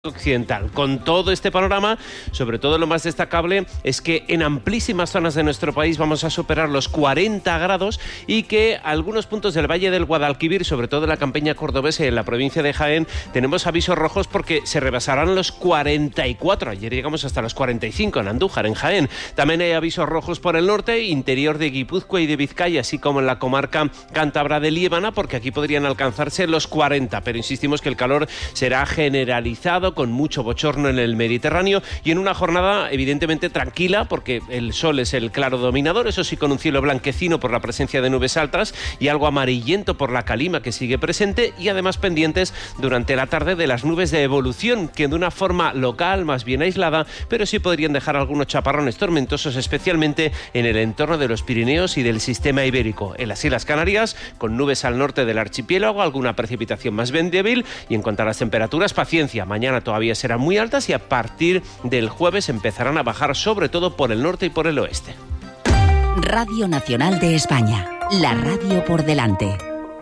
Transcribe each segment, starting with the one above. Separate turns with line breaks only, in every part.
occidental. Con todo este panorama, sobre todo lo más destacable es que en amplísimas zonas de nuestro país vamos a superar los 40 grados y que algunos puntos del Valle del Guadalquivir, sobre todo en la campiña cordobesa y en la provincia de Jaén, tenemos avisos rojos porque se rebasarán los 44. Ayer llegamos hasta los 45 en Andújar, en Jaén. También hay avisos rojos por el norte, interior de Guipúzcoa y de Vizcaya, así como en la comarca cántabra de Liébana, porque aquí podrían alcanzarse los 40, pero insistimos que el calor será generalizado, con mucho bochorno en el Mediterráneo y en una jornada evidentemente tranquila porque el sol es el claro dominador, eso sí, con un cielo blanquecino por la presencia de nubes altas y algo amarillento por la calima que sigue presente, y además pendientes durante la tarde de las nubes de evolución que de una forma local, más bien aislada, pero sí podrían dejar algunos chaparrones tormentosos, especialmente en el entorno de los Pirineos y del sistema ibérico. En las Islas Canarias, con nubes al norte del archipiélago, alguna precipitación más bien débil, y en cuanto a las temperaturas, paciencia, mañana todavía serán muy altas y a partir del jueves empezarán a bajar, sobre todo por el norte y por el oeste.
Radio Nacional de España, la radio por delante.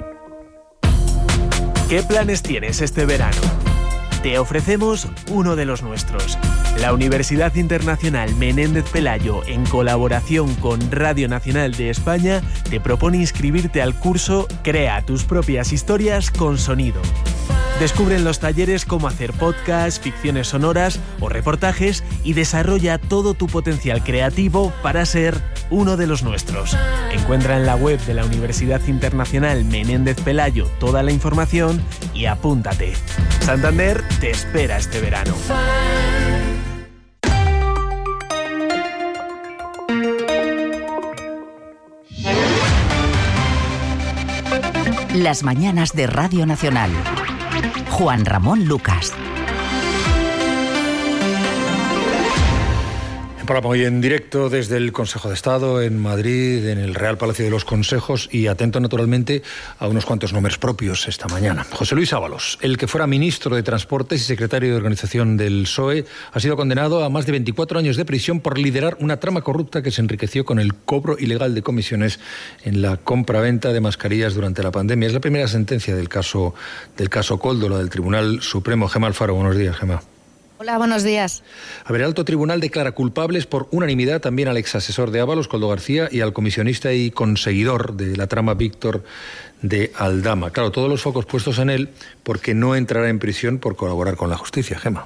¿Qué planes tienes este verano? Te ofrecemos uno de los nuestros. La Universidad Internacional Menéndez Pelayo, en colaboración con Radio Nacional de España, te propone inscribirte al curso Crea tus propias historias con sonido. Descubre en los talleres cómo hacer podcasts, ficciones sonoras o reportajes y desarrolla todo tu potencial creativo para ser uno de los nuestros. Encuentra en la web de la Universidad Internacional Menéndez Pelayo toda la información y apúntate. Santander te espera este verano.
Las mañanas de Radio Nacional. Juan Ramón Lucas.
Hoy en directo desde el Consejo de Estado en Madrid, en el Real Palacio de los Consejos, y atento naturalmente a unos cuantos nombres propios esta mañana. José Luis Ábalos, el que fuera ministro de Transportes y secretario de Organización del PSOE, ha sido condenado a más de 24 años de prisión por liderar una trama corrupta que se enriqueció con el cobro ilegal de comisiones en la compra-venta de mascarillas durante la pandemia. Es la primera sentencia del caso Koldo, la del Tribunal Supremo. Gemma Alfaro, buenos días, Gemma.
Hola, buenos días.
A ver, el alto tribunal declara culpables por unanimidad también al exasesor de Ábalos, Koldo García, y al comisionista y conseguidor de la trama Víctor de Aldama. Claro, todos los focos puestos en él porque no entrará en prisión por colaborar con la justicia, Gemma.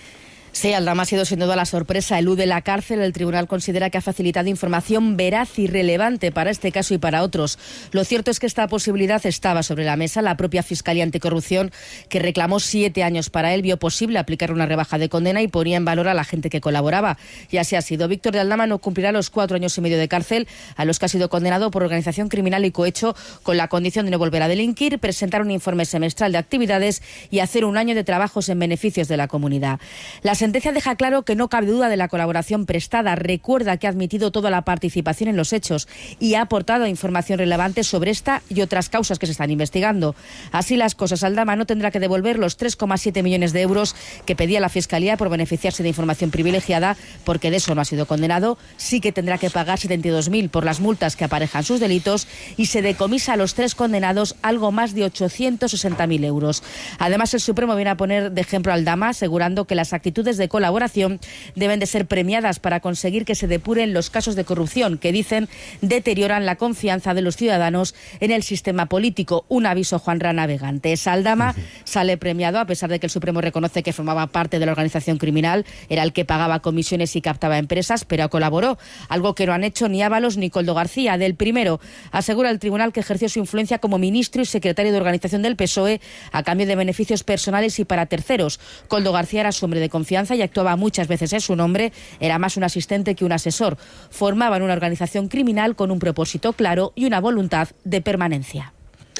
Sí, Aldama ha sido sin duda la sorpresa. Elude la cárcel. El tribunal considera que ha facilitado información veraz y relevante para este caso y para otros. Lo cierto es que esta posibilidad estaba sobre la mesa. La propia Fiscalía Anticorrupción, que reclamó 7 años para él, vio posible aplicar una rebaja de condena y ponía en valor a la gente que colaboraba. Y así ha sido. Víctor de Aldama no cumplirá los 4 años y medio de cárcel a los que ha sido condenado por organización criminal y cohecho, con la condición de no volver a delinquir, presentar un informe semestral de actividades y hacer 1 año de trabajos en beneficios de la comunidad. La sentencia deja claro que no cabe duda de la colaboración prestada. Recuerda que ha admitido toda la participación en los hechos y ha aportado información relevante sobre esta y otras causas que se están investigando. Así las cosas, Aldama no tendrá que devolver los 3,7 millones de euros que pedía la Fiscalía por beneficiarse de información privilegiada, porque de eso no ha sido condenado. Sí que tendrá que pagar 72.000 por las multas que aparejan sus delitos y se decomisa a los 3 condenados algo más de 860.000 euros. Además, el Supremo viene a poner de ejemplo a Aldama, asegurando que las actitudes de colaboración deben de ser premiadas para conseguir que se depuren los casos de corrupción que, dicen, deterioran la confianza de los ciudadanos en el sistema político. Un aviso, Juanra, navegante. Aldama sale premiado a pesar de que el Supremo reconoce que formaba parte de la organización criminal, era el que pagaba comisiones y captaba empresas, pero colaboró, algo que no han hecho ni Ábalos ni Koldo García. Del primero, asegura el tribunal que ejerció su influencia como ministro y secretario de organización del PSOE a cambio de beneficios personales y para terceros. Koldo García era su hombre de confianza y actuaba muchas veces en su nombre, era más un asistente que un asesor. Formaban una organización criminal con un propósito claro y una voluntad de permanencia.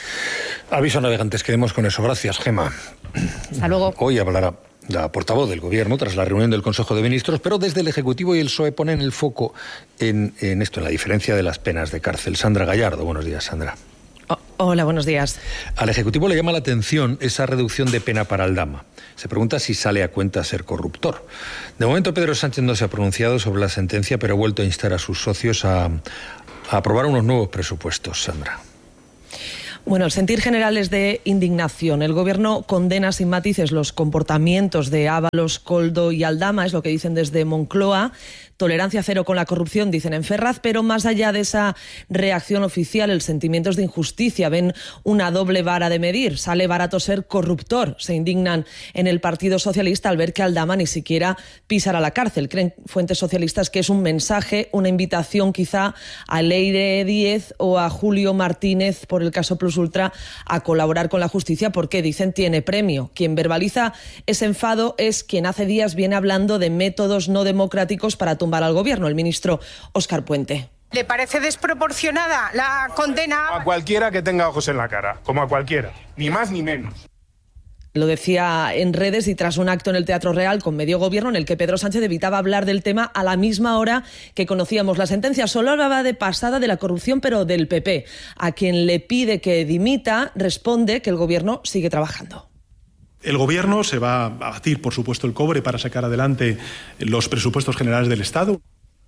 Aviso navegantes, quedemos con eso. Gracias, Gemma.
Hasta luego.
Hoy hablará la portavoz del Gobierno tras la reunión del Consejo de Ministros, pero desde el Ejecutivo y el PSOE ponen el foco en esto, en la diferencia de las penas de cárcel. Sandra Gallardo, buenos días, Sandra.
Hola, buenos días.
Al Ejecutivo le llama la atención esa reducción de pena para Aldama. Se pregunta si sale a cuenta ser corruptor. De momento, Pedro Sánchez no se ha pronunciado sobre la sentencia, pero ha vuelto a instar a sus socios a aprobar unos nuevos presupuestos, Sandra.
Bueno, el sentir general es de indignación. El Gobierno condena sin matices los comportamientos de Ábalos, Koldo y Aldama, es lo que dicen desde Moncloa. Tolerancia cero con la corrupción, dicen en Ferraz, pero más allá de esa reacción oficial, el sentimiento es de injusticia. Ven una doble vara de medir. Sale barato ser corruptor. Se indignan en el Partido Socialista al ver que Aldama ni siquiera pisará la cárcel. Creen fuentes socialistas que es un mensaje, una invitación quizá a Leire Díez o a Julio Martínez por el caso Plus Ultra a colaborar con la justicia porque, dicen, tiene premio. Quien verbaliza ese enfado es quien hace días viene hablando de métodos no democráticos para tumbar al Gobierno, el ministro Óscar Puente.
¿Le parece desproporcionada la condena?
A cualquiera que tenga ojos en la cara, como a cualquiera, ni más ni menos.
Lo decía en redes y tras un acto en el Teatro Real con medio Gobierno en el que Pedro Sánchez evitaba hablar del tema a la misma hora que conocíamos la sentencia. Solo hablaba de pasada de la corrupción, pero del PP. A quien le pide que dimita, responde que el Gobierno sigue trabajando.
El Gobierno se va a batir, por supuesto, el cobre para sacar adelante los presupuestos generales del Estado.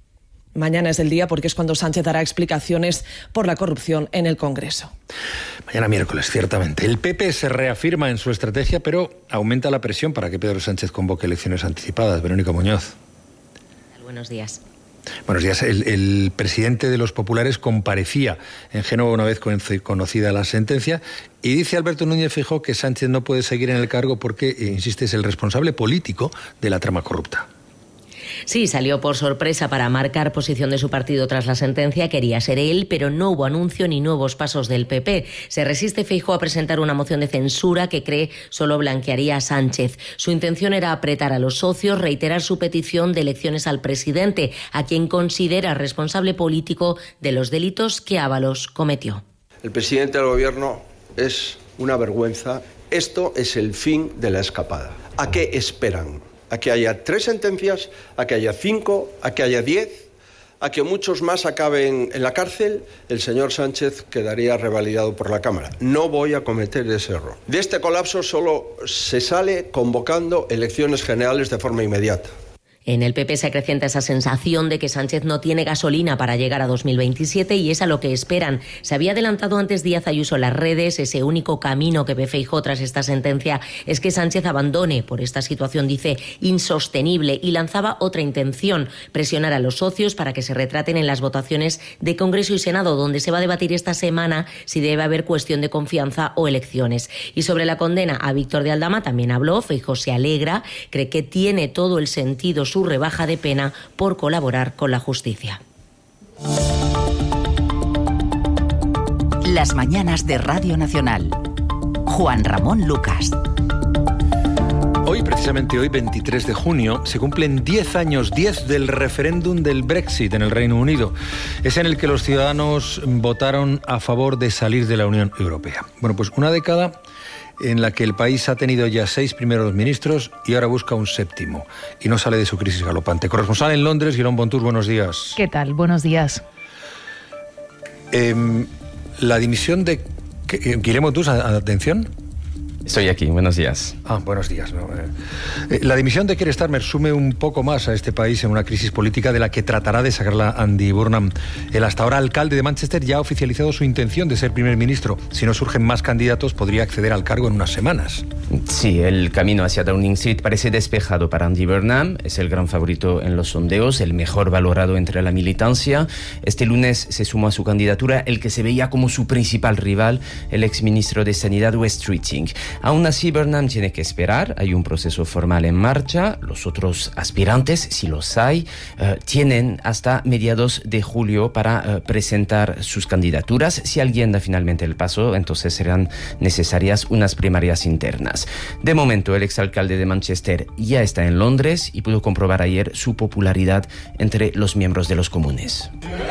Mañana es el día porque es cuando Sánchez dará explicaciones por la corrupción en el Congreso.
Mañana miércoles, ciertamente. El PP se reafirma en su estrategia, pero aumenta la presión para que Pedro Sánchez convoque elecciones anticipadas. Verónica Muñoz.
Buenos días.
Buenos días. El presidente de los populares comparecía en Génova una vez conocida la sentencia y dice Alberto Núñez Feijóo que Sánchez no puede seguir en el cargo porque, insiste, es el responsable político de la trama corrupta.
Sí, salió por sorpresa para marcar posición de su partido tras la sentencia. Quería ser él, pero no hubo anuncio ni nuevos pasos del PP. Se resiste Feijóo a presentar una moción de censura que cree solo blanquearía a Sánchez. Su intención era apretar a los socios, reiterar su petición de elecciones al presidente, a quien considera responsable político de los delitos que Ábalos cometió.
El presidente del Gobierno es una vergüenza. Esto es el fin de la escapada. ¿A qué esperan? ¿A que haya 3 sentencias? ¿A que haya 5? ¿A que haya 10? ¿A que muchos más acaben en la cárcel? El señor Sánchez quedaría revalidado por la Cámara. No voy a cometer ese error. De este colapso solo se sale convocando elecciones generales de forma inmediata.
En el PP se acrecienta esa sensación de que Sánchez no tiene gasolina para llegar a 2027 y es a lo que esperan. Se había adelantado antes Díaz Ayuso en las redes. Ese único camino que ve Feijóo tras esta sentencia es que Sánchez abandone por esta situación, dice, insostenible, y lanzaba otra intención: presionar a los socios para que se retraten en las votaciones de Congreso y Senado, donde se va a debatir esta semana si debe haber cuestión de confianza o elecciones. Y sobre la condena a Víctor de Aldama también habló. Feijóo se alegra, cree que tiene todo el sentido su rebaja de pena por colaborar con la justicia.
Las mañanas de Radio Nacional. Juan Ramón Lucas.
Hoy, precisamente hoy, 23 de junio, se cumplen 10 años, 10 del referéndum del Brexit en el Reino Unido. Es en el que los ciudadanos votaron a favor de salir de la Unión Europea. Bueno, pues una década en la que el país ha tenido ya 6 primeros ministros y ahora busca un 7º y no sale de su crisis galopante. Corresponsal en Londres, Guillaume Bontour, buenos días.
¿Qué tal? Buenos días.
La dimisión de... Guillermo Bontour, atención.
Estoy aquí, buenos días.
Buenos días. ¿No? La dimisión de Keir Starmer sume un poco más a este país en una crisis política de la que tratará de sacarla Andy Burnham. El hasta ahora alcalde de Manchester ya ha oficializado su intención de ser primer ministro. Si no surgen más candidatos, podría acceder al cargo en unas semanas.
Sí, el camino hacia Downing Street parece despejado para Andy Burnham. Es el gran favorito en los sondeos, el mejor valorado entre la militancia. Este lunes se sumó a su candidatura el que se veía como su principal rival, el exministro de Sanidad, Wes Streeting. Aún así, Burnham tiene que esperar. Hay un proceso formal en marcha. Los otros aspirantes, si los hay, tienen hasta mediados de julio para presentar sus candidaturas. Si alguien da finalmente el paso, entonces serán necesarias unas primarias internas. De momento, el exalcalde de Manchester ya está en Londres y pudo comprobar ayer su popularidad entre los miembros de los comunes.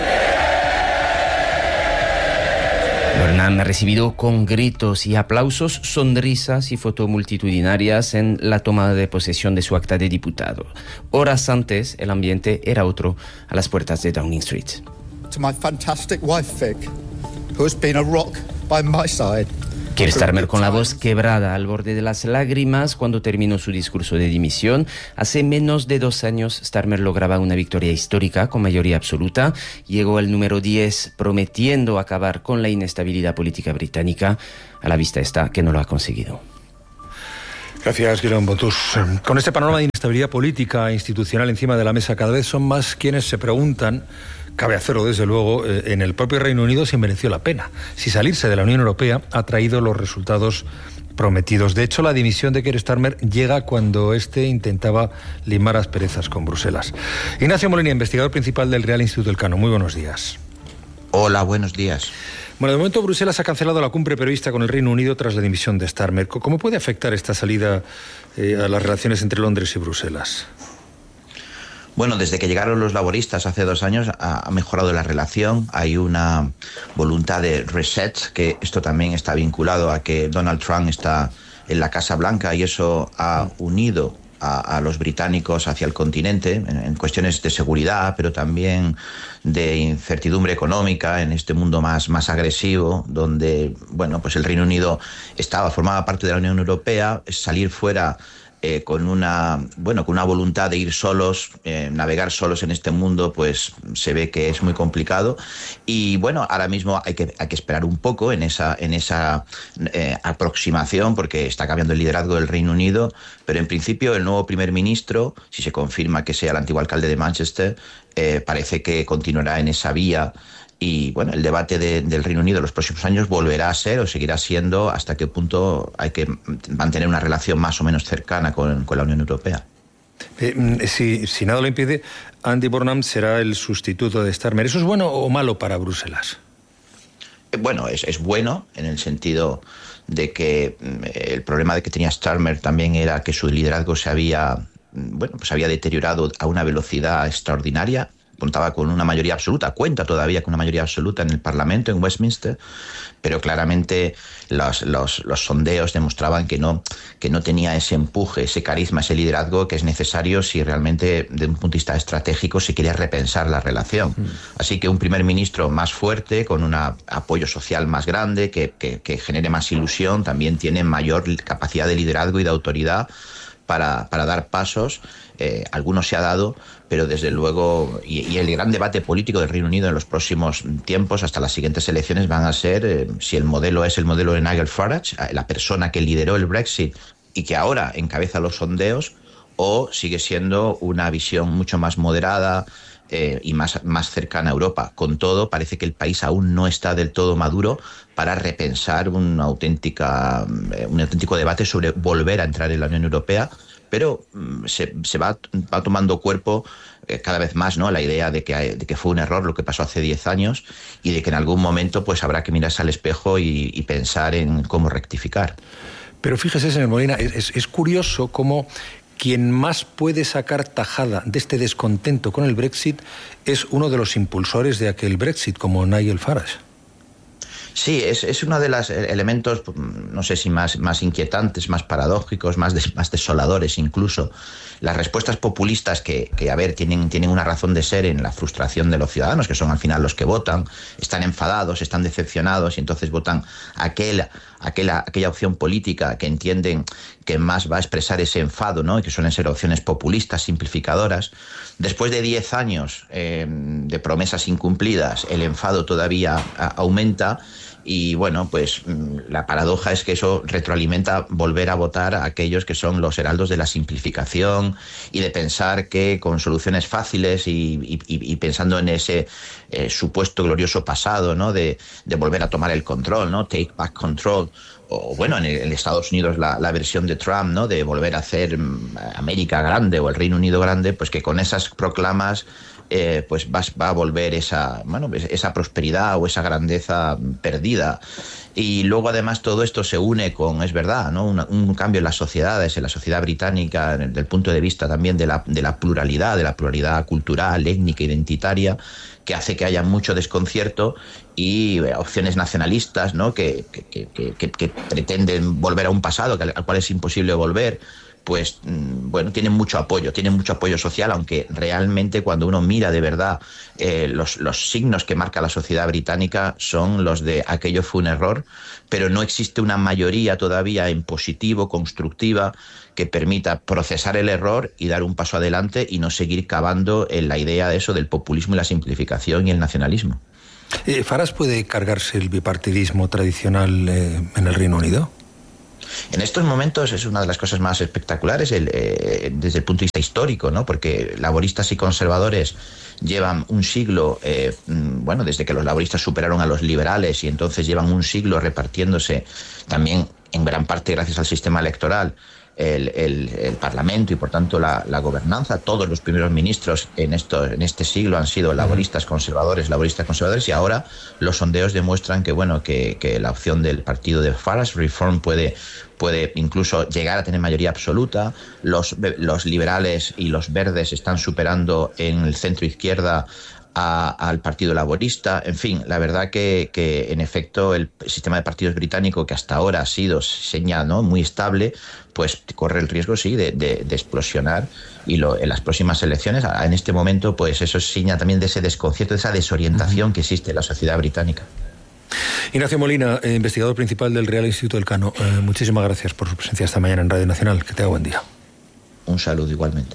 Burnham ha recibido con gritos y aplausos, sonrisas y fotos multitudinarias en la toma de posesión de su acta de diputado. Horas antes, el ambiente era otro a las puertas de Downing Street.
To my fantastic wife Vic, who has been a rock by my side
Keir Starmer con la voz quebrada al borde de las lágrimas cuando terminó su discurso de dimisión. Hace menos de 2 años Starmer lograba una victoria histórica con mayoría absoluta. Llegó al número 10 prometiendo acabar con la inestabilidad política británica. A la vista está que no lo ha conseguido.
Gracias, Guillaume Botus. Con este panorama de inestabilidad política e institucional encima de la mesa, cada vez son más quienes se preguntan, cabe hacerlo desde luego, en el propio Reino Unido si mereció la pena, si salirse de la Unión Europea ha traído los resultados prometidos. De hecho, la dimisión de Keir Starmer llega cuando este intentaba limar asperezas con Bruselas. Ignacio Molina, investigador principal del Real Instituto Elcano. Muy buenos días.
Hola, buenos días.
Bueno, de momento Bruselas ha cancelado la cumbre prevista con el Reino Unido tras la dimisión de Starmer. ¿Cómo puede afectar esta salida a las relaciones entre Londres y Bruselas?
Bueno, desde que llegaron los laboristas hace 2 años ha mejorado la relación. Hay una voluntad de reset, que esto también está vinculado a que Donald Trump está en la Casa Blanca y eso ha unido a los británicos hacia el continente en cuestiones de seguridad, pero también de incertidumbre económica en este mundo más agresivo, donde bueno, pues el Reino Unido formaba parte de la Unión Europea. Salir fuera con una voluntad de ir solos, navegar solos en este mundo, pues se ve que es muy complicado. Y bueno, ahora mismo hay que esperar un poco en esa aproximación, porque está cambiando el liderazgo del Reino Unido, pero en principio el nuevo primer ministro, si se confirma que sea el antiguo alcalde de Manchester, parece que continuará en esa vía. Y bueno, el debate del Reino Unido en los próximos años volverá a ser o seguirá siendo hasta qué punto hay que mantener una relación más o menos cercana con la Unión Europea.
Si nada lo impide, Andy Burnham será el sustituto de Starmer. ¿Eso es bueno o malo para Bruselas?
Bueno, es bueno en el sentido de que el problema de que tenía Starmer también era que su liderazgo se había deteriorado a una velocidad extraordinaria. Contaba con una mayoría absoluta, cuenta todavía con una mayoría absoluta en el Parlamento, en Westminster, pero claramente los sondeos demostraban que no tenía ese empuje, ese carisma, ese liderazgo que es necesario si realmente, desde un punto de vista estratégico, se quiere repensar la relación. Así que un primer ministro más fuerte, con un apoyo social más grande, que genere más ilusión, también tiene mayor capacidad de liderazgo y de autoridad para dar pasos. Algunos se ha dado, pero desde luego, y el gran debate político del Reino Unido en los próximos tiempos, hasta las siguientes elecciones, van a ser si el modelo es el modelo de Nigel Farage, la persona que lideró el Brexit y que ahora encabeza los sondeos, o sigue siendo una visión mucho más moderada y más cercana a Europa. Con todo, parece que el país aún no está del todo maduro para repensar un auténtico debate sobre volver a entrar en la Unión Europea, pero se va tomando cuerpo cada vez más, ¿no?, la idea de que fue un error lo que pasó hace 10 años y de que en algún momento pues habrá que mirarse al espejo y pensar en cómo rectificar.
Pero fíjese, señor Molina, es curioso cómo quien más puede sacar tajada de este descontento con el Brexit es uno de los impulsores de aquel Brexit, como Nigel Farage.
Sí, es uno de los elementos, no sé si más inquietantes, más paradójicos, más desoladores incluso. Las respuestas populistas que a ver, tienen una razón de ser en la frustración de los ciudadanos, que son al final los que votan, están enfadados, están decepcionados y entonces votan aquella opción política que entienden que más va a expresar ese enfado, ¿no?, y que suelen ser opciones populistas, simplificadoras. Después de 10 años de promesas incumplidas, el enfado todavía aumenta. Y bueno, pues la paradoja es que eso retroalimenta volver a votar a aquellos que son los heraldos de la simplificación y de pensar que con soluciones fáciles y pensando en ese supuesto glorioso pasado, ¿no?, de volver a tomar el control, ¿no?, take back control. O bueno, en Estados Unidos la versión de Trump, ¿no?, de volver a hacer América grande o el Reino Unido grande, pues que con esas proclamas pues va a volver esa prosperidad o esa grandeza perdida. Y luego además todo esto se une con, es verdad, ¿no?, un cambio en las sociedades, en la sociedad británica, desde el punto de vista también de la pluralidad cultural, étnica, identitaria, que hace que haya mucho desconcierto y opciones nacionalistas, ¿no?, que pretenden volver a un pasado al cual es imposible volver, pues bueno, tienen mucho apoyo social, aunque realmente cuando uno mira de verdad los signos que marca la sociedad británica son los de aquello fue un error, pero no existe una mayoría todavía en positivo, constructiva, que permita procesar el error y dar un paso adelante y no seguir cavando en la idea de eso del populismo y la simplificación y el nacionalismo.
¿Farage puede cargarse el bipartidismo tradicional en el Reino Unido?
En estos momentos es una de las cosas más espectaculares desde el punto de vista histórico, ¿no? Porque laboristas y conservadores llevan un siglo, desde que los laboristas superaron a los liberales, y entonces llevan un siglo repartiéndose también en gran parte gracias al sistema electoral el Parlamento y por tanto la gobernanza. Todos los primeros ministros en este siglo han sido laboristas conservadores, y ahora los sondeos demuestran que la opción del partido de Farage, Reform, puede incluso llegar a tener mayoría absoluta. Los liberales y los verdes están superando en el centro izquierda al Partido Laborista. En fin, la verdad que en efecto el sistema de partidos británico, que hasta ahora ha sido señal, ¿no?, muy estable, pues corre el riesgo, sí, de explosionar, y en las próximas elecciones, en este momento, pues eso es señal también de ese desconcierto, de esa desorientación que existe en la sociedad británica.
Ignacio Molina, investigador principal del Real Instituto Elcano, muchísimas gracias por su presencia esta mañana en Radio Nacional. Que tenga buen día.
Un saludo igualmente.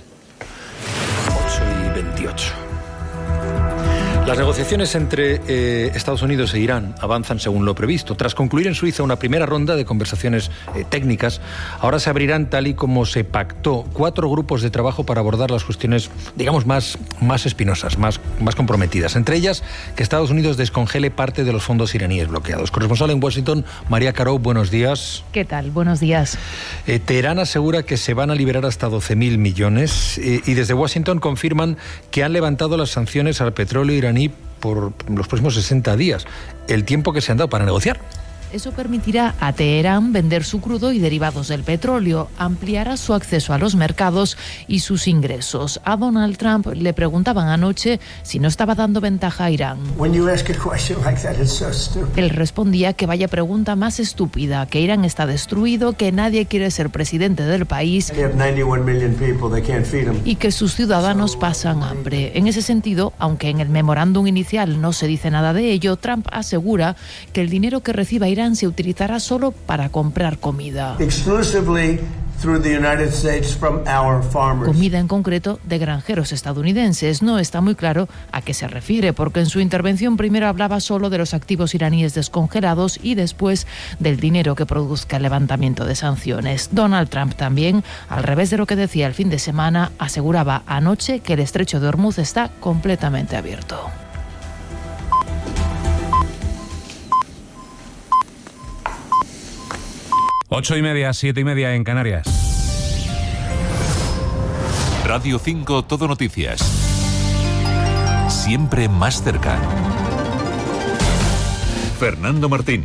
8:28. Las negociaciones entre Estados Unidos e Irán avanzan según lo previsto. Tras concluir en Suiza una primera ronda de conversaciones técnicas, ahora se abrirán, tal y como se pactó, 4 grupos de trabajo para abordar las cuestiones, digamos, más espinosas, más comprometidas. Entre ellas, que Estados Unidos descongele parte de los fondos iraníes bloqueados. Corresponsal en Washington, María Caro, buenos días.
¿Qué tal? Buenos días.
Teherán asegura que se van a liberar hasta 12.000 millones y desde Washington confirman que han levantado las sanciones al petróleo iraní por los próximos 60 días, el tiempo que se han dado para negociar.
Eso permitirá a Teherán vender su crudo y derivados del petróleo, ampliará su acceso a los mercados y sus ingresos. A Donald Trump le preguntaban anoche si no estaba dando ventaja a Irán. Él respondía que vaya pregunta más estúpida, que Irán está destruido, que nadie quiere ser presidente del país y que sus ciudadanos pasan hambre. En ese sentido, aunque en el memorándum inicial no se dice nada de ello, Trump asegura que el dinero que reciba Irán se utilizará solo para comprar comida. Comida en concreto de granjeros estadounidenses. No está muy claro a qué se refiere, porque en su intervención primero hablaba solo de los activos iraníes descongelados y después del dinero que produzca el levantamiento de sanciones. Donald Trump también, al revés de lo que decía el fin de semana, aseguraba anoche que el estrecho de Hormuz está completamente abierto.
Ocho y media, 7:30 en Canarias.
Radio 5 Todo Noticias. Siempre más cerca. Fernando Martín.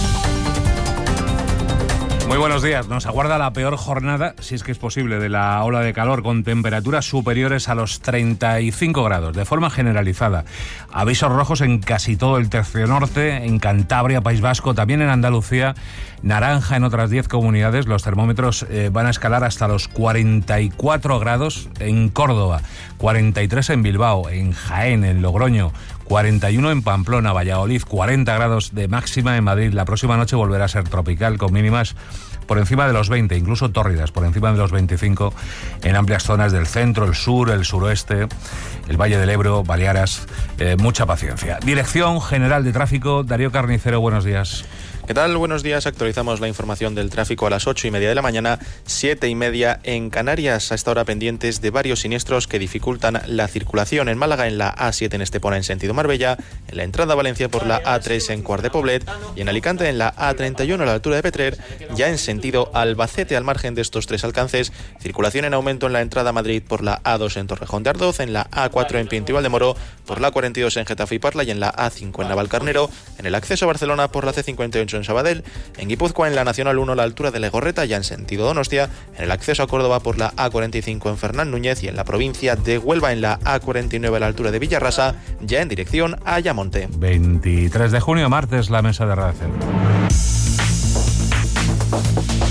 Muy buenos días. Nos aguarda la peor jornada, si es que es posible, de la ola de calor, con temperaturas superiores a los 35 grados, de forma generalizada. Avisos rojos en casi todo el tercio norte, en Cantabria, País Vasco, también en Andalucía, naranja en otras 10 comunidades. Los termómetros van a escalar hasta los 44 grados en Córdoba, 43 en Bilbao, en Jaén, en Logroño, 41 en Pamplona, Valladolid, 40 grados de máxima en Madrid. La próxima noche volverá a ser tropical, con mínimas por encima de los 20, incluso tórridas, por encima de los 25 en amplias zonas del centro, el sur, el suroeste, el Valle del Ebro, Baleares. Mucha paciencia. Dirección General de Tráfico, Darío Carnicero, buenos días.
¿Qué tal? Buenos días. Actualizamos la información del tráfico a las 8:30 de la mañana, 7:30 en Canarias. A esta hora pendientes de varios siniestros que dificultan la circulación. En Málaga, en la A7 en Estepona, en sentido Marbella, en la entrada a Valencia por la A3 en Cuart de Poblet y en Alicante en la A31 a la altura de Petrer, ya en sentido Albacete. Al margen de estos 3 alcances, circulación en aumento en la entrada a Madrid por la A2 en Torrejón de Ardoz, en la A4 en Pinto y Valdemoro, por la 42 en Getafe y Parla y en la A5 en Navalcarnero, en el acceso a Barcelona por la C58 en Sabadell, en Guipúzcoa en la Nacional 1 a la altura de Legorreta, ya en sentido Donostia, en el acceso a Córdoba por la A45 en Fernán Núñez y en la provincia de Huelva en la A49 a la altura de Villarrasa, ya en dirección a Ayamonte.
23 de junio, martes, la mesa de redacción.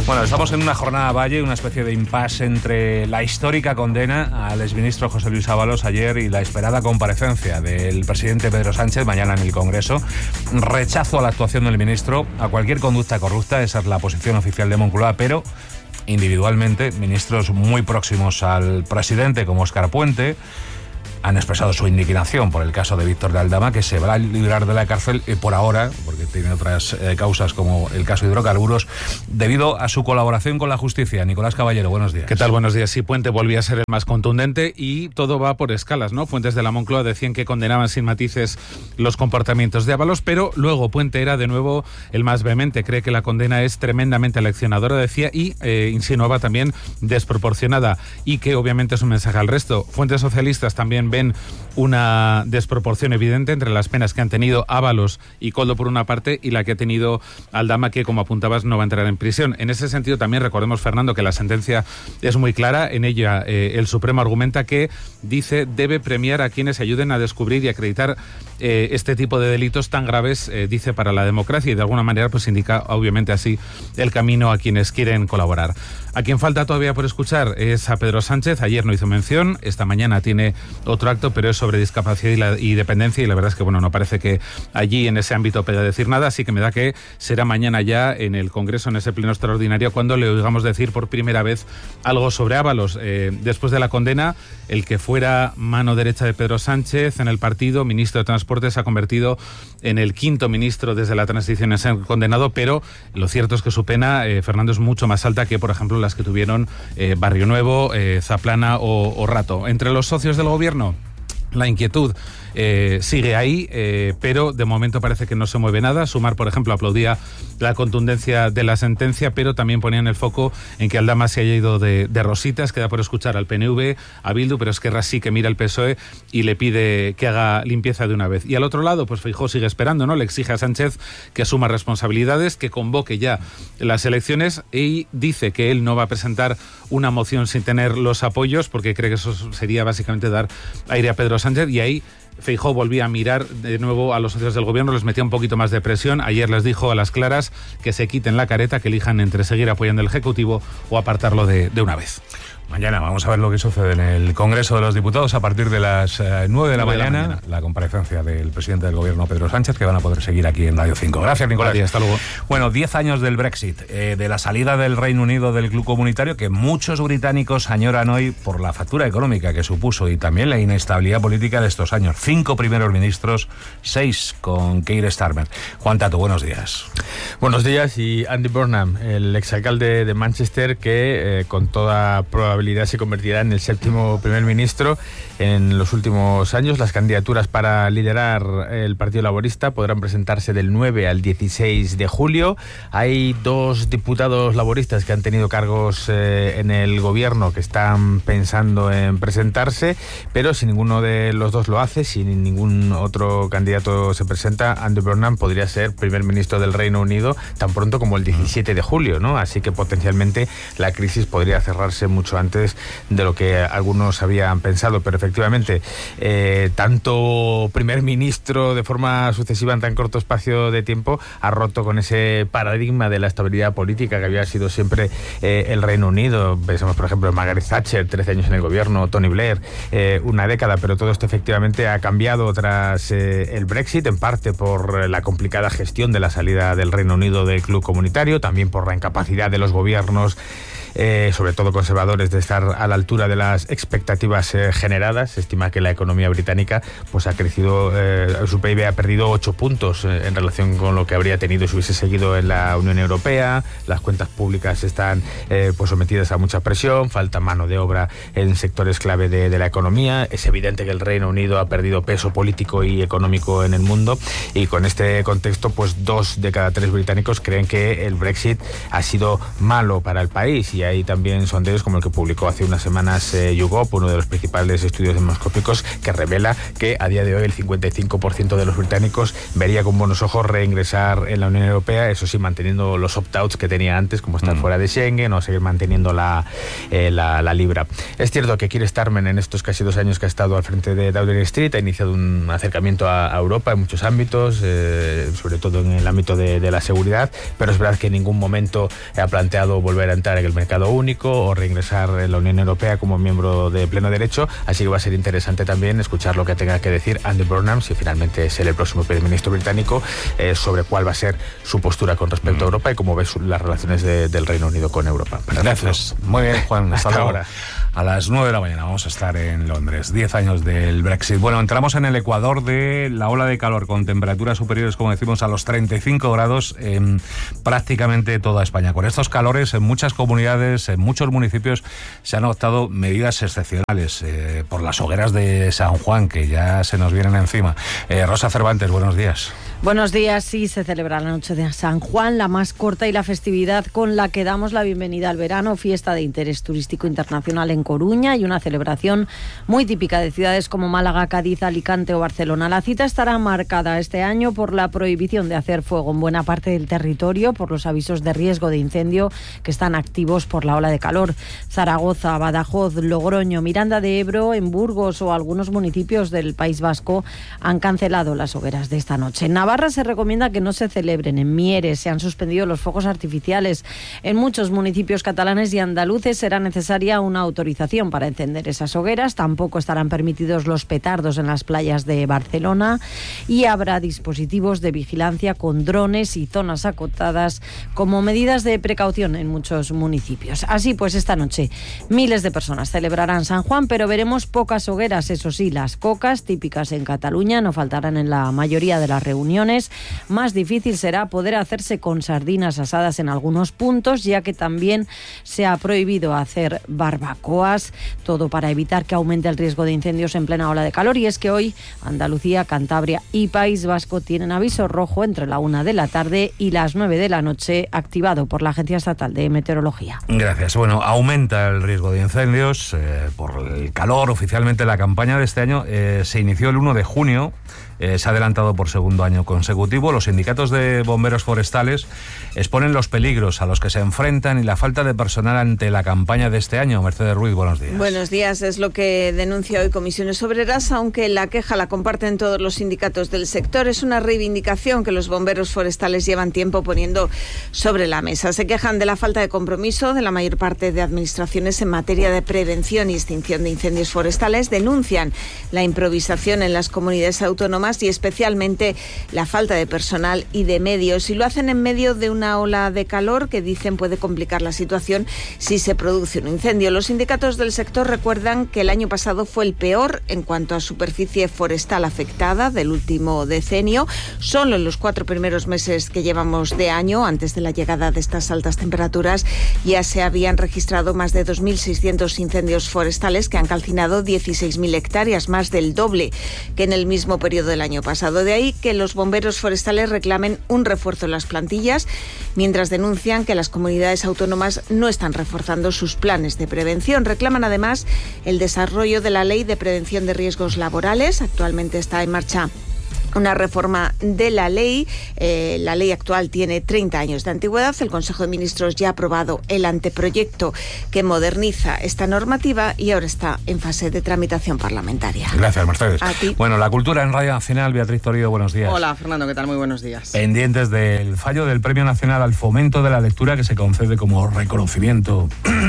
Bueno, estamos en una jornada valle, una especie de impasse entre la histórica condena al exministro José Luis Ábalos ayer y la esperada comparecencia del presidente Pedro Sánchez mañana en el Congreso. Rechazo a la actuación del ministro, a cualquier conducta corrupta, esa es la posición oficial de Moncloa, pero individualmente ministros muy próximos al presidente, como Óscar Puente, han expresado su indignación por el caso de Víctor de Aldama, que se va a librar de la cárcel por ahora, porque tiene otras causas como el caso de hidrocarburos, debido a su colaboración con la justicia. Nicolás Caballero, buenos días.
¿Qué tal? Buenos días. Sí, Puente volvía a ser el más contundente y todo va por escalas, ¿no? Fuentes de la Moncloa decían que condenaban sin matices los comportamientos de Ábalos, pero luego Puente era de nuevo el más vehemente. Cree que la condena es tremendamente leccionadora, decía, y insinuaba también desproporcionada, y que obviamente es un mensaje al resto. Fuentes socialistas también ven una desproporción evidente entre las penas que han tenido Ábalos y Koldo por una parte y la que ha tenido Aldama, que como apuntabas no va a entrar en prisión. En ese sentido también recordemos, Fernando, que la sentencia es muy clara. En ella el Supremo argumenta que, dice, debe premiar a quienes ayuden a descubrir y acreditar este tipo de delitos tan graves, dice, para la democracia, y de alguna manera pues indica obviamente así el camino a quienes quieren colaborar. A quien falta todavía por escuchar es a Pedro Sánchez. Ayer no hizo mención, esta mañana tiene otro acto, pero es sobre discapacidad y dependencia, y la verdad es que bueno, no parece que allí en ese ámbito pueda decir nada, así que me da que será mañana ya en el Congreso, en ese pleno extraordinario, cuando le oigamos decir por primera vez algo sobre Ábalos. Después de la condena, el que fuera mano derecha de Pedro Sánchez en el partido, ministro de Transporte, se ha convertido en el quinto ministro desde la transición en ser condenado, pero lo cierto es que su pena, Fernando, es mucho más alta que, por ejemplo, las que tuvieron Barrio Nuevo, Zaplana o Rato. Entre los socios del gobierno, la inquietud sigue ahí, pero de momento parece que no se mueve nada. Sumar, por ejemplo, aplaudía la contundencia de la sentencia, pero también ponían el foco en que Aldama se haya ido de rositas. Queda por escuchar al PNV, a Bildu, pero Esquerra sí que mira al PSOE y le pide que haga limpieza de una vez. Y al otro lado, pues Feijóo sigue esperando, ¿no? Le exige a Sánchez que asuma responsabilidades, que convoque ya las elecciones, y dice que él no va a presentar una moción sin tener los apoyos, porque cree que eso sería básicamente dar aire a Pedro Sánchez, y ahí Feijóo volvía a mirar de nuevo a los socios del gobierno, les metía un poquito más de presión. Ayer les dijo a las claras que se quiten la careta, que elijan entre seguir apoyando al Ejecutivo o apartarlo de una vez.
Mañana vamos a ver lo que sucede en el Congreso de los Diputados a partir de las 9 de la mañana, la comparecencia del presidente del Gobierno, Pedro Sánchez, que van a poder seguir aquí en Radio 5. Gracias, Nicolás.
Gracias, hasta luego.
Bueno, 10 años del Brexit, de la salida del Reino Unido del club comunitario, que muchos británicos añoran hoy por la factura económica que supuso y también la inestabilidad política de estos años. 5 primeros ministros, 6 con Keir Starmer. Juan Tato, buenos días.
Buenos días. Y Andy Burnham, el exalcalde de Manchester, que con toda probabilidad se convertirá en el 7º primer ministro en los últimos años. Las candidaturas para liderar el Partido Laborista podrán presentarse del 9 al 16 de julio. Hay 2 diputados laboristas que han tenido cargos en el gobierno que están pensando en presentarse, pero si ninguno de los dos lo hace, si ningún otro candidato se presenta, Andy Burnham podría ser primer ministro del Reino Unido tan pronto como el 17 de julio, ¿no? Así que potencialmente la crisis podría cerrarse mucho antes de lo que algunos habían pensado, pero efectivamente tanto primer ministro de forma sucesiva en tan corto espacio de tiempo ha roto con ese paradigma de la estabilidad política que había sido siempre el Reino Unido. Pensamos, por ejemplo, en Margaret Thatcher, 13 años en el gobierno, Tony Blair, una década, pero todo esto efectivamente ha cambiado tras el Brexit, en parte por la complicada gestión de la salida del Reino Unido del club comunitario, también por la incapacidad de los gobiernos, sobre todo conservadores, de estar a la altura de las expectativas generadas. Se estima que la economía británica pues ha crecido, su PIB ha perdido 8 puntos en relación con lo que habría tenido si hubiese seguido en la Unión Europea. Las cuentas públicas están pues sometidas a mucha presión, falta mano de obra en sectores clave de la economía. Es evidente que el Reino Unido ha perdido peso político y económico en el mundo, y con este contexto pues 2 de cada 3 británicos creen que el Brexit ha sido malo para el país, y hay también sondeos como el que publicó hace unas semanas YouGov, uno de los principales estudios demoscópicos, que revela que a día de hoy el 55% de los británicos vería con buenos ojos reingresar en la Unión Europea, eso sí, manteniendo los opt-outs que tenía antes, como estar fuera de Schengen o seguir manteniendo la libra. Es cierto que Keir Starmer, en estos casi 2 años que ha estado al frente de Downing Street, ha iniciado un acercamiento a Europa en muchos ámbitos, sobre todo en el ámbito de la seguridad, pero es verdad que en ningún momento ha planteado volver a entrar en el mercado único o reingresar en la Unión Europea como miembro de pleno derecho, así que va a ser interesante también escuchar lo que tenga que decir Andy Burnham, si finalmente es el próximo primer ministro británico, sobre cuál va a ser su postura con respecto a Europa y cómo ve las relaciones del Reino Unido con Europa.
Gracias. Muy bien, Juan. Hasta ahora. A las 9 de la mañana vamos a estar en Londres. 10 años del Brexit. Bueno, entramos en el ecuador de la ola de calor con temperaturas superiores, como decimos, a los 35 grados en prácticamente toda España. Con estos calores, en muchas comunidades, en muchos municipios, se han adoptado medidas excepcionales por las hogueras de San Juan, que ya se nos vienen encima. Rosa Cervantes, buenos días.
Buenos días. Sí, se celebra la noche de San Juan, la más corta y la festividad con la que damos la bienvenida al verano, fiesta de interés turístico internacional en Coruña y una celebración muy típica de ciudades como Málaga, Cádiz, Alicante o Barcelona. La cita estará marcada este año por la prohibición de hacer fuego en buena parte del territorio, por los avisos de riesgo de incendio que están activos por la ola de calor. Zaragoza, Badajoz, Logroño, Miranda de Ebro, en Burgos o algunos municipios del País Vasco han cancelado las hogueras de esta noche. En Navarra se recomienda que no se celebren. En Mieres se han suspendido los fuegos artificiales. En muchos municipios catalanes y andaluces será necesaria una autorización para encender esas hogueras. Tampoco estarán permitidos los petardos en las playas de Barcelona y habrá dispositivos de vigilancia con drones y zonas acotadas como medidas de precaución en muchos municipios. Así pues, esta noche miles de personas celebrarán San Juan, pero veremos pocas hogueras. Eso sí, las cocas típicas en Cataluña no faltarán en la mayoría de las reuniones. Más difícil será poder hacerse con sardinas asadas en algunos puntos, ya que también se ha prohibido hacer barbacoas, todo para evitar que aumente el riesgo de incendios en plena ola de calor. Y es que hoy Andalucía, Cantabria y País Vasco tienen aviso rojo entre la 1 de la tarde y las 9 de la noche, activado por la Agencia Estatal de Meteorología.
Gracias. Bueno, aumenta el riesgo de incendios por el calor. Oficialmente la campaña de este año se inició el 1 de junio. Se ha adelantado por segundo año consecutivo. Los sindicatos de bomberos forestales exponen los peligros a los que se enfrentan y la falta de personal ante la campaña de este año. Mercedes Ruiz, buenos días.
Buenos días. Es lo que denuncia hoy Comisiones Obreras, aunque la queja la comparten todos los sindicatos del sector. Es una reivindicación que los bomberos forestales llevan tiempo poniendo sobre la mesa. Se quejan de la falta de compromiso de la mayor parte de administraciones en materia de prevención y extinción de incendios forestales. Denuncian la improvisación en las comunidades autónomas y especialmente la falta de personal y de medios. Y lo hacen en medio de una ola de calor que dicen puede complicar la situación si se produce un incendio. Los sindicatos del sector recuerdan que el año pasado fue el peor en cuanto a superficie forestal afectada del último decenio. Solo en los 4 primeros meses que llevamos de año, antes de la llegada de estas altas temperaturas, ya se habían registrado más de 2.600 incendios forestales que han calcinado 16.000 hectáreas, más del doble que en el mismo periodo del año pasado. De ahí que los bomberos forestales reclamen un refuerzo en las plantillas, mientras denuncian que las comunidades autónomas no están reforzando sus planes de prevención. Reclaman además el desarrollo de la Ley de Prevención de Riesgos Laborales. Actualmente está en marcha una reforma de la ley. La ley actual tiene 30 años de antigüedad. El Consejo de Ministros ya ha aprobado el anteproyecto que moderniza esta normativa y ahora está en fase de tramitación parlamentaria.
Gracias, Mercedes.
A ti.
Bueno, la cultura en Radio Nacional. Beatriz Torío, buenos días.
Hola, Fernando, ¿qué tal? Muy buenos días.
Pendientes del fallo del Premio Nacional al Fomento de la Lectura, que se concede como reconocimiento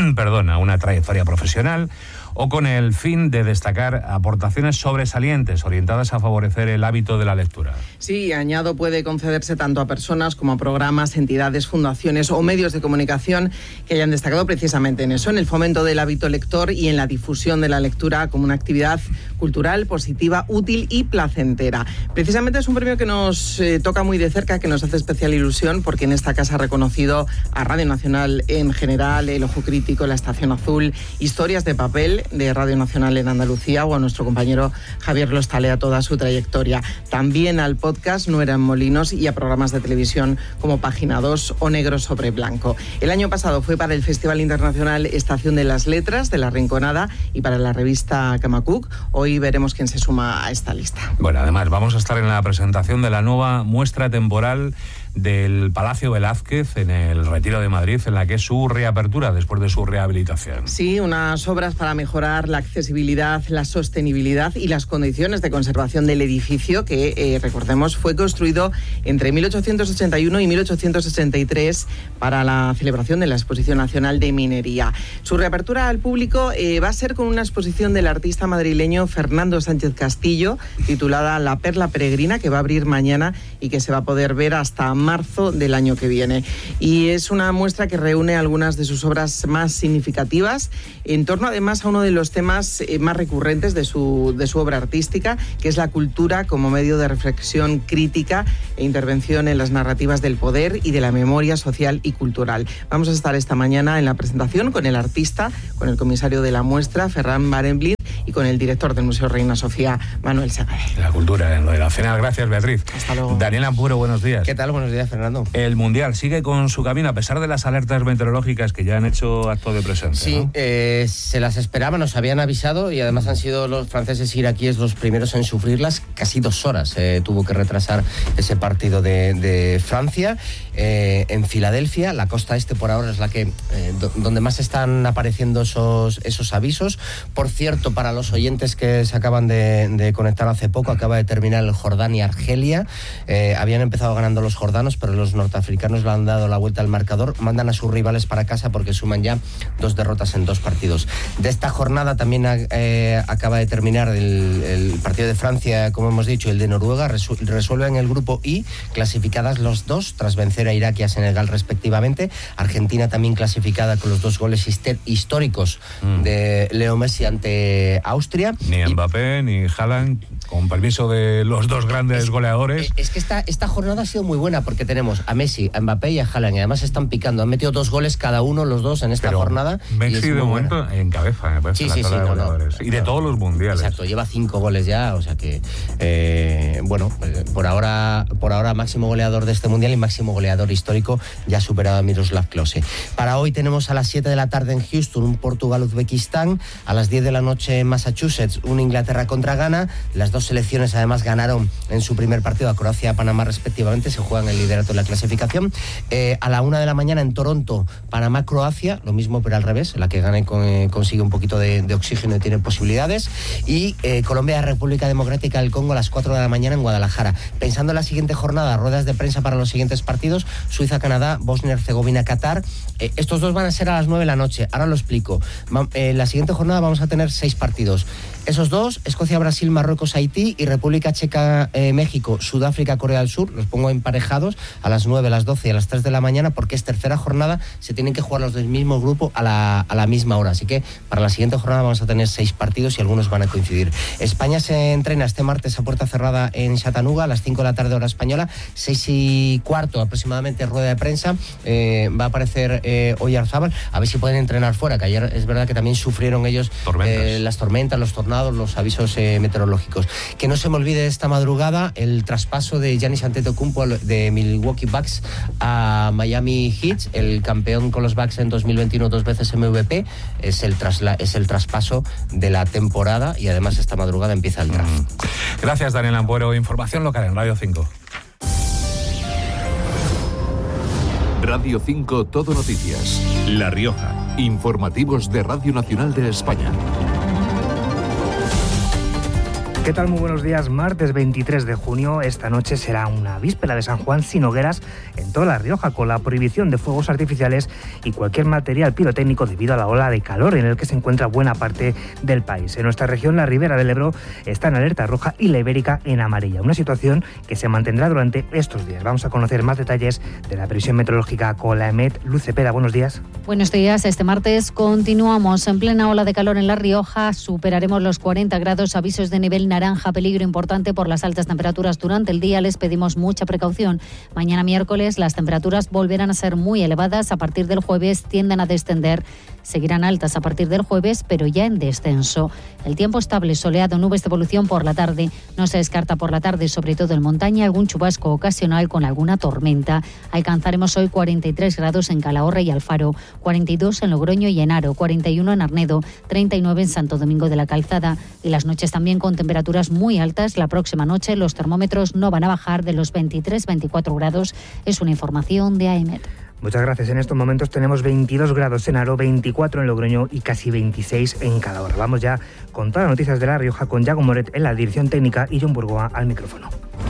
a una trayectoria profesional, o con el fin de destacar aportaciones sobresalientes orientadas a favorecer el hábito de la lectura.
Sí, añado, puede concederse tanto a personas como a programas, entidades, fundaciones o medios de comunicación que hayan destacado precisamente en eso, en el fomento del hábito lector y en la difusión de la lectura como una actividad cultural, positiva, útil y placentera. Precisamente es un premio que nos toca muy de cerca, que nos hace especial ilusión, porque en esta casa ha reconocido a Radio Nacional en general, El Ojo Crítico, La Estación Azul, Historias de Papel de Radio Nacional en Andalucía, o a nuestro compañero Javier Lostalea toda su trayectoria. También también al podcast No eran molinos y a programas de televisión como Página 2 o Negro sobre Blanco. El año pasado fue para el Festival Internacional Estación de las Letras de La Rinconada y para la revista Camacuc. Hoy veremos quién se suma a esta lista.
Bueno, además vamos a estar en la presentación de la nueva muestra temporal del Palacio Velázquez en el Retiro de Madrid, en la que es su reapertura después de su rehabilitación.
Sí, unas obras para mejorar la accesibilidad, la sostenibilidad y las condiciones de conservación del edificio que, recordemos, fue construido entre 1881 y 1863 para la celebración de la Exposición Nacional de Minería. Su reapertura al público va a ser con una exposición del artista madrileño Fernando Sánchez Castillo, titulada La Perla Peregrina, que va a abrir mañana y que se va a poder ver hasta marzo del año que viene. Y es una muestra que reúne algunas de sus obras más significativas en torno además a uno de los temas más recurrentes de su obra artística, que es la cultura como medio de reflexión crítica e intervención en las narrativas del poder y de la memoria social y cultural. Vamos a estar esta mañana en la presentación con el artista, con el comisario de la muestra, Ferran Barenblid, y con el director del Museo Reina Sofía, Manuel Segade.
La cultura en lo de la cena. Gracias, Beatriz.
Hasta luego.
Daniel Ampuro, buenos días.
¿Qué tal? Buenos días, Fernando.
El Mundial sigue con su camino a pesar de las alertas meteorológicas que ya han hecho acto de presencia.
Sí,
¿no?
Se las esperaban, nos habían avisado y además han sido los franceses y iraquíes los primeros en sufrirlas. Casi 2 horas tuvo que retrasar ese partido de Francia. En Filadelfia, la costa este por ahora es la que donde más están apareciendo esos avisos. Por cierto, para los oyentes que se acaban de conectar hace poco, acaba de terminar el Jordania-Argelia. Habían empezado ganando los jordanos, pero los norteafricanos le han dado la vuelta al marcador. Mandan a sus rivales para casa porque suman ya 2 derrotas en 2 partidos. De esta jornada también acaba de terminar el partido de Francia, como hemos dicho, el de Noruega. Resuelven el grupo I, clasificadas los 2 tras vencer a Irak y a Senegal respectivamente. Argentina también clasificada con los 2 goles históricos de Leo Messi ante Austria.
Ni Mbappé ni Haaland, con permiso de los 2 grandes goleadores.
Es que esta jornada ha sido muy buena porque tenemos a Messi, a Mbappé y a Haaland, y además están picando. Han metido 2 goles cada uno, los 2 en esta jornada.
Messi de momento en cabeza, me parece,
sí,
de goleadores. Y de todos los mundiales.
Exacto, lleva 5 goles ya, o sea que por ahora máximo goleador de este mundial y máximo goleador histórico, ya superado a Miroslav Klose. Para hoy tenemos a las 7 de la tarde en Houston un Portugal-Uzbekistán, a las 10 de la noche en Massachusetts un Inglaterra contra Ghana. Las 2 selecciones además ganaron en su primer partido a Croacia y a Panamá respectivamente, se juegan el liderato de la clasificación. A la 1 de la mañana en Toronto, Panamá-Croacia, lo mismo pero al revés, la que gane consigue un poquito de oxígeno y tiene posibilidades. Y Colombia-República Democrática del Congo a las 4 de la mañana en Guadalajara. Pensando en la siguiente jornada, ruedas de prensa para los siguientes partidos: Suiza-Canadá, Bosnia-Herzegovina-Qatar. Estos 2 van a ser a las 9 de la noche, ahora lo explico. En la siguiente jornada vamos a tener 6 partidos. Esos 2, Escocia-Brasil, Marruecos-Haití y República Checa-México, Sudáfrica-Corea del Sur, los pongo emparejados a las 9, a las 12 y a las 3 de la mañana porque es tercera jornada, se tienen que jugar los del mismo grupo a la misma hora, así que para la siguiente jornada vamos a tener 6 partidos y algunos van a coincidir. España se entrena este martes a puerta cerrada en Chattanooga a las 5 de la tarde hora española, 6:15 aproximadamente rueda de prensa, va a aparecer Oyarzábal, a ver si pueden entrenar fuera, que ayer es verdad que también sufrieron ellos las tormentas, los tornados, los avisos meteorológicos. Que no se me olvide esta madrugada el traspaso de Giannis Antetokounmpo de Milwaukee Bucks a Miami Heat, el campeón con los Bucks en 2021, 2 veces MVP, es el traspaso de la temporada y además esta madrugada empieza el draft.
Gracias, Daniel Ampuero. Información local en Radio 5.
Radio 5 Todo Noticias. La Rioja. Informativos de Radio Nacional de España.
¿Qué tal? Muy buenos días. Martes 23 de junio, esta noche será una víspera de San Juan sin hogueras en toda La Rioja, con la prohibición de fuegos artificiales y cualquier material pirotécnico debido a la ola de calor en el que se encuentra buena parte del país. En nuestra región, la Ribera del Ebro está en alerta roja y la Ibérica en amarilla, una situación que se mantendrá durante estos días. Vamos a conocer más detalles de la previsión meteorológica con la EMET. Luz Cepeda, buenos días.
Buenos días. Este martes continuamos en plena ola de calor en La Rioja. Superaremos los 40 grados, avisos de nivel naranja, peligro importante por las altas temperaturas durante el día. Les pedimos mucha precaución. Mañana miércoles las temperaturas volverán a ser muy elevadas. A partir del jueves tienden a descender seguirán altas a partir del jueves, pero ya en descenso. El tiempo estable, soleado, nubes de evolución por la tarde. No se descarta por la tarde, sobre todo en montaña, algún chubasco ocasional con alguna tormenta. Alcanzaremos hoy 43 grados en Calahorra y Alfaro, 42 en Logroño y Enaro, 41 en Arnedo, 39 en Santo Domingo de la Calzada. Y las noches también con temperaturas muy altas. La próxima noche los termómetros no van a bajar de los 23-24 grados. Es una información de AEMET.
Muchas gracias. En estos momentos tenemos 22 grados en Aro, 24 en Logroño y casi 26 en Calahorra. Vamos ya con todas las noticias de La Rioja con Yago Moret en la dirección técnica y John Burgoa al micrófono.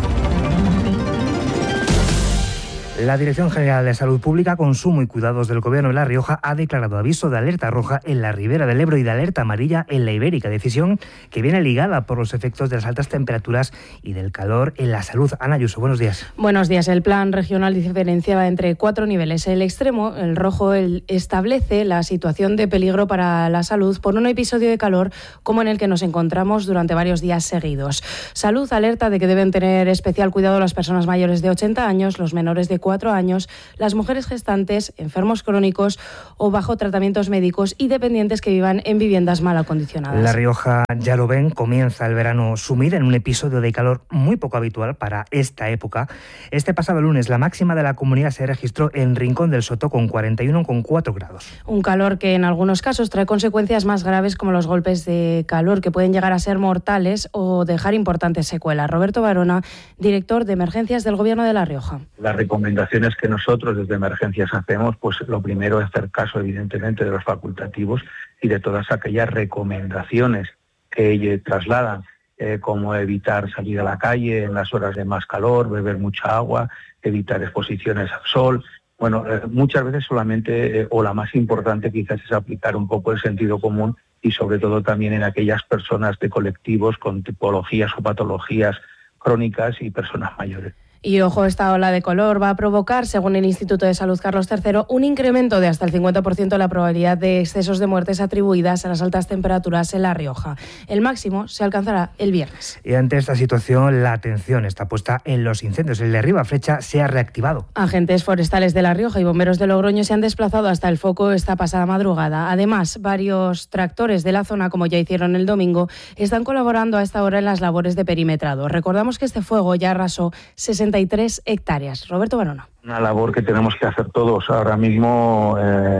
La Dirección General de Salud Pública, Consumo y Cuidados del Gobierno de La Rioja ha declarado aviso de alerta roja en la Ribera del Ebro y de alerta amarilla en la Ibérica, decisión que viene ligada por los efectos de las altas temperaturas y del calor en la salud. Ana Ayuso, buenos días.
Buenos días. El plan regional diferenciaba entre 4 niveles. El extremo, el rojo, establece la situación de peligro para la salud por un episodio de calor como en el que nos encontramos durante varios días seguidos. Salud alerta de que deben tener especial cuidado las personas mayores de 80 años, los menores de 4 años, las mujeres gestantes, enfermos crónicos o bajo tratamientos médicos y dependientes que vivan en viviendas mal acondicionadas.
La Rioja, ya lo ven, comienza el verano sumida en un episodio de calor muy poco habitual para esta época. Este pasado lunes la máxima de la comunidad se registró en Rincón del Soto con 41,4 grados.
Un calor que en algunos casos trae consecuencias más graves como los golpes de calor que pueden llegar a ser mortales o dejar importantes secuelas. Roberto Barona, director de Emergencias del Gobierno de La Rioja.
La recomendaciones que nosotros desde Emergencias hacemos, pues lo primero es hacer caso evidentemente de los facultativos y de todas aquellas recomendaciones que trasladan, como evitar salir a la calle en las horas de más calor, beber mucha agua, evitar exposiciones al sol. Bueno, muchas veces solamente, o la más importante quizás es aplicar un poco el sentido común y sobre todo también en aquellas personas de colectivos con tipologías o patologías crónicas y personas mayores.
Y ojo, esta ola de calor va a provocar, según el Instituto de Salud Carlos III, un incremento de hasta el 50% de la probabilidad de excesos de muertes atribuidas a las altas temperaturas en La Rioja. El máximo se alcanzará el viernes.
Y ante esta situación, la atención está puesta en los incendios. El de Ribaflecha se ha reactivado.
Agentes forestales de La Rioja y bomberos de Logroño se han desplazado hasta el foco esta pasada madrugada. Además, varios tractores de la zona, como ya hicieron el domingo, están colaborando a esta hora en las labores de perimetrado. Recordamos que este fuego ya arrasó 63 hectáreas. Roberto Barona.
Una labor que tenemos que hacer todos ahora mismo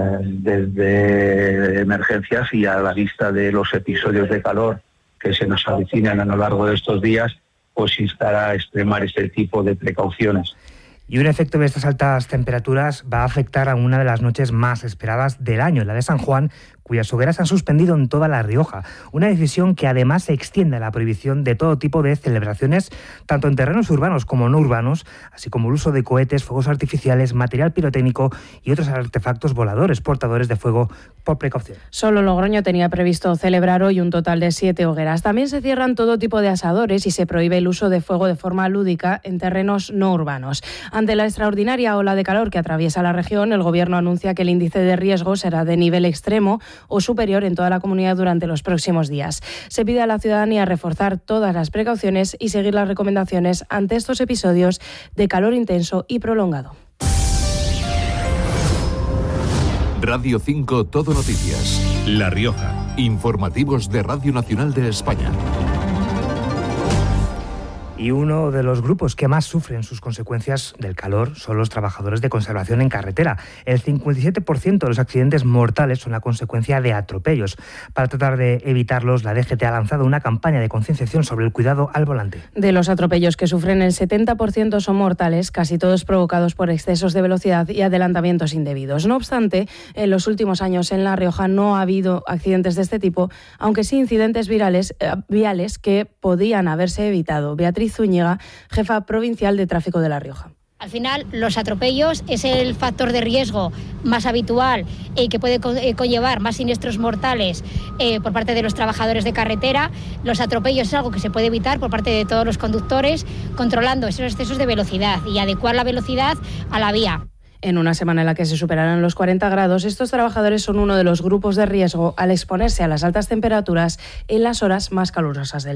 desde Emergencias y a la vista de los episodios de calor que se nos avecinan a lo largo de estos días, pues instar a extremar este tipo de precauciones.
Y un efecto de estas altas temperaturas va a afectar a una de las noches más esperadas del año, la de San Juan, cuyas hogueras han suspendido en toda La Rioja. Una decisión que además se extiende a la prohibición de todo tipo de celebraciones, tanto en terrenos urbanos como no urbanos, así como el uso de cohetes, fuegos artificiales, material pirotécnico y otros artefactos voladores portadores de fuego por precaución.
Solo Logroño tenía previsto celebrar hoy un total de 7 hogueras. También se cierran todo tipo de asadores y se prohíbe el uso de fuego de forma lúdica en terrenos no urbanos. Ante la extraordinaria ola de calor que atraviesa la región, el Gobierno anuncia que el índice de riesgo será de nivel extremo o superior en toda la comunidad durante los próximos días. Se pide a la ciudadanía reforzar todas las precauciones y seguir las recomendaciones ante estos episodios de calor intenso y prolongado.
Radio 5 Todo Noticias. La Rioja. Informativos de Radio Nacional de España.
Y uno de los grupos que más sufren sus consecuencias del calor son los trabajadores de conservación en carretera. El 57% de los accidentes mortales son la consecuencia de atropellos. Para tratar de evitarlos, la DGT ha lanzado una campaña de concienciación sobre el cuidado al volante.
De los atropellos que sufren, el 70% son mortales, casi todos provocados por excesos de velocidad y adelantamientos indebidos. No obstante, en los últimos años en La Rioja no ha habido accidentes de este tipo, aunque sí incidentes viales que podían haberse evitado. Beatriz Zúñiga, jefa provincial de tráfico de La Rioja.
Al final, los atropellos es el factor de riesgo más habitual y que puede conllevar más siniestros mortales por parte de los trabajadores de carretera. Los atropellos es algo que se puede evitar por parte de todos los conductores, controlando esos excesos de velocidad y adecuar la velocidad a la vía.
En una semana en la que se superarán los 40 grados, estos trabajadores son uno de los grupos de riesgo al exponerse a las altas temperaturas en las horas más calurosas del día.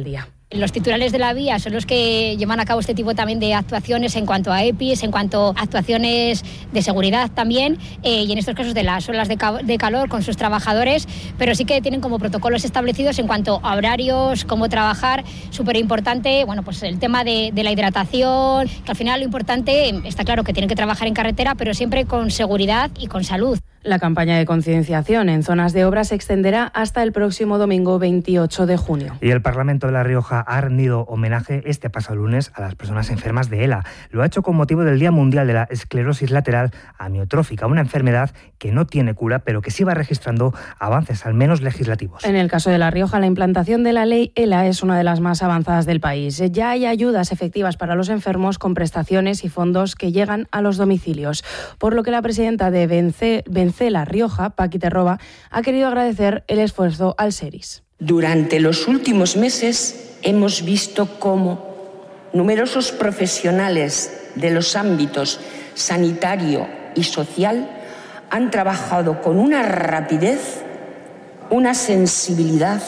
Los titulares de la vía son los que llevan a cabo este tipo también de actuaciones en cuanto a EPIs, en cuanto a actuaciones de seguridad también, y en estos casos de las olas de calor con sus trabajadores, pero sí que tienen como protocolos establecidos en cuanto a horarios, cómo trabajar, súper importante, bueno, pues el tema de la hidratación, que al final lo importante, está claro que tienen que trabajar en carretera, pero siempre con seguridad y con salud.
La campaña de concienciación en zonas de obra se extenderá hasta el próximo domingo 28 de junio.
Y el Parlamento de La Rioja ha rendido homenaje este pasado lunes a las personas enfermas de ELA. Lo ha hecho con motivo del Día Mundial de la Esclerosis Lateral Amiotrófica, una enfermedad que no tiene cura, pero que sí va registrando avances, al menos legislativos.
En el caso de La Rioja, la implantación de la ley ELA es una de las más avanzadas del país. Ya hay ayudas efectivas para los enfermos con prestaciones y fondos que llegan a los domicilios, por lo que la presidenta de Vence La Rioja, Paqui Terroba, ha querido agradecer el esfuerzo al SERIS.
Durante los últimos meses hemos visto cómo numerosos profesionales de los ámbitos sanitario y social han trabajado con una rapidez, una sensibilidad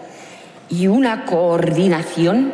y una coordinación